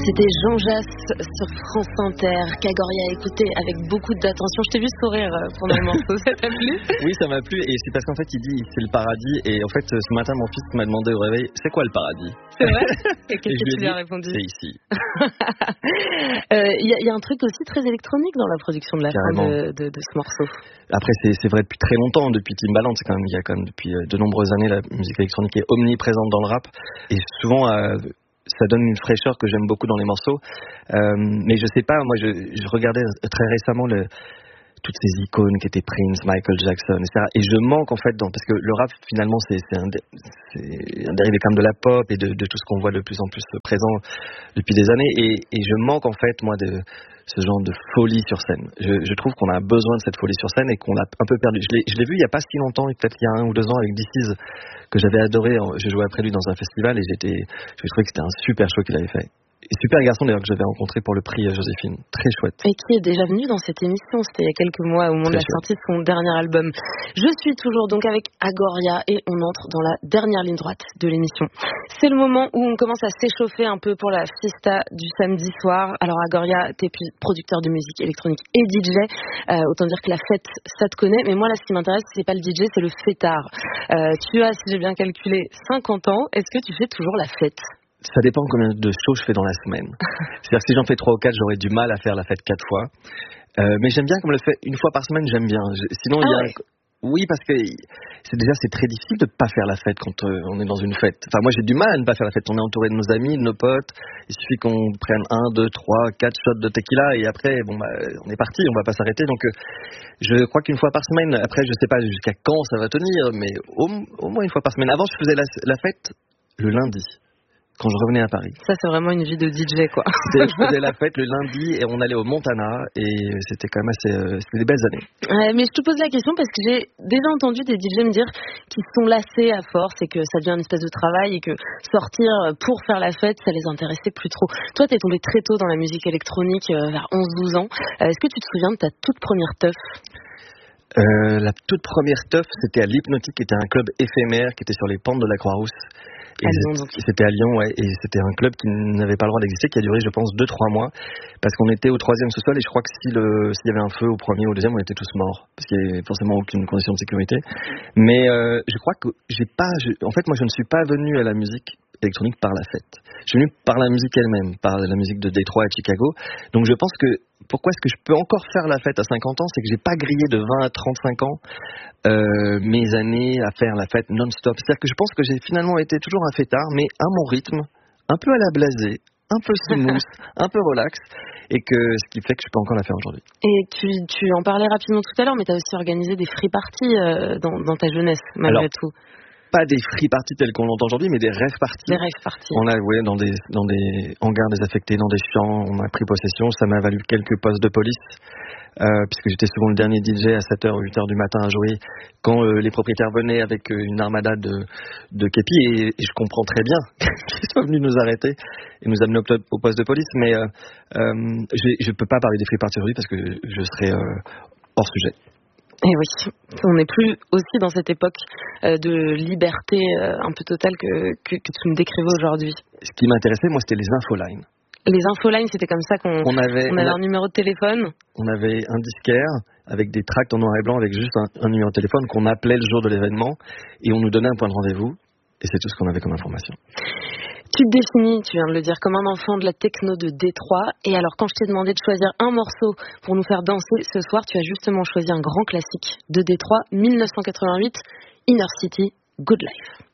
C'était Jean Jass sur France Inter, qu'Agoria a écouté avec beaucoup d'attention. Je t'ai vu sourire pendant le morceau, ça t'a plu? Oui, ça m'a plu et c'est parce qu'en fait il dit c'est le paradis et en fait ce matin mon fils m'a demandé au réveil c'est quoi le paradis? C'est vrai? Et qu'est-ce et que tu lui as répondu? C'est ici. Il y a un truc aussi très électronique dans la production de la fin de ce morceau. Après c'est vrai depuis très longtemps, depuis Timbaland, il y a quand même depuis de nombreuses années la musique électronique est omniprésente dans le rap et souvent ça donne une fraîcheur que j'aime beaucoup dans les morceaux. Mais je sais pas, moi je regardais très récemment toutes ces icônes qui étaient Prince, Michael Jackson, etc. Et je manque en fait parce que le rap finalement c'est un dérivé quand même de la pop et de tout ce qu'on voit de plus en plus présent depuis des années. Et je manque en fait moi de ce genre de folie sur scène. Je trouve qu'on a besoin de cette folie sur scène et qu'on l'a un peu perdu. Je l'ai vu il y a pas si longtemps, peut-être il y a 1 ou 2 ans avec DC's que j'avais adoré. Je jouais après lui dans un festival et je trouvais que c'était un super show qu'il avait fait. Et super garçon d'ailleurs que j'avais rencontré pour le prix Joséphine, très chouette. Et qui est déjà venu dans cette émission, c'était il y a quelques mois au moment de la sortie de son dernier album. Je suis toujours donc avec Agoria et on entre dans la dernière ligne droite de l'émission. C'est le moment où on commence à s'échauffer un peu pour la fiesta du samedi soir. Alors Agoria, t'es producteur de musique électronique et DJ, autant dire que la fête ça te connaît, mais moi là ce qui m'intéresse c'est pas le DJ, c'est le fêtard. Tu as, si j'ai bien calculé, 50 ans, est-ce que tu fais toujours la fête? Ça dépend combien de shows je fais dans la semaine. C'est-à-dire que si j'en fais 3 ou 4, j'aurais du mal à faire la fête 4 fois. Mais j'aime bien comme le fait une fois par semaine, j'aime bien. Sinon, oui, parce que c'est très difficile de pas faire la fête quand on est dans une fête. Enfin, moi j'ai du mal à ne pas faire la fête. On est entouré de nos amis, de nos potes. Il suffit qu'on prenne 1, 2, 3, 4 shots de tequila et après, on est parti, on va pas s'arrêter. Donc, je crois qu'une fois par semaine. Après, je sais pas jusqu'à quand ça va tenir, mais au moins une fois par semaine. Avant, je faisais la fête le lundi, quand je revenais à Paris. Ça, c'est vraiment une vie de DJ, quoi. Je faisais la fête le lundi et on allait au Montana et c'était quand même c'était des belles années. Mais je te pose la question parce que j'ai déjà entendu des DJ me dire qu'ils sont lassés à force et que ça devient une espèce de travail et que sortir pour faire la fête, ça les intéressait plus trop. Toi, t'es tombé très tôt dans la musique électronique, vers 11-12 ans. Est-ce que tu te souviens de ta toute première teuf? La toute première teuf, c'était à l'Hypnotique, qui était un club éphémère qui était sur les pentes de la Croix-Rousse. C'était à Lyon, ouais, et c'était un club qui n'avait pas le droit d'exister, qui a duré, je pense, 2-3 mois, parce qu'on était au 3e sous-sol, et je crois que s'il y avait un feu au 1er ou au 2e, on était tous morts, parce qu'il n'y avait forcément aucune condition de sécurité. Mais je crois que en fait, moi, je ne suis pas venu à la musique électronique par la fête. Je suis venu par la musique elle-même, par la musique de Détroit et de Chicago. Donc je pense que pourquoi est-ce que je peux encore faire la fête à 50 ans, c'est que j'ai pas grillé de 20 à 35 ans mes années à faire la fête non-stop. C'est-à-dire que je pense que j'ai finalement été toujours un fêtard, mais à mon rythme, un peu à la blasée, un peu smooth, un peu relax, et que ce qui fait que je peux encore la faire aujourd'hui. Et tu en parlais rapidement tout à l'heure, mais tu as aussi organisé des free parties dans ta jeunesse, malgré tout. Pas des free parties telles qu'on l'entend aujourd'hui, mais des rave parties. Des rave parties. On a dans des hangars désaffectés, dans des champs, on a pris possession. Ça m'a valu quelques postes de police, puisque j'étais souvent le dernier DJ à 7h ou 8h du matin à jouer, quand les propriétaires venaient avec une armada de képis, et je comprends très bien qu'ils soient venus nous arrêter et nous amener au poste de police, mais je peux pas parler des free parties aujourd'hui parce que je serais hors sujet. Et oui, on n'est plus aussi dans cette époque de liberté un peu totale que tu me décrivais aujourd'hui. Ce qui m'intéressait, moi, c'était les infolines. Les infolines, c'était comme ça qu'on avait un numéro de téléphone. On avait un disquaire avec des tracts en noir et blanc avec juste un numéro de téléphone qu'on appelait le jour de l'événement et on nous donnait un point de rendez-vous et c'est tout ce qu'on avait comme information. Tu te définis, tu viens de le dire, comme un enfant de la techno de Détroit. Et alors, quand je t'ai demandé de choisir un morceau pour nous faire danser ce soir, tu as justement choisi un grand classique de Détroit, 1988, Inner City, Good Life.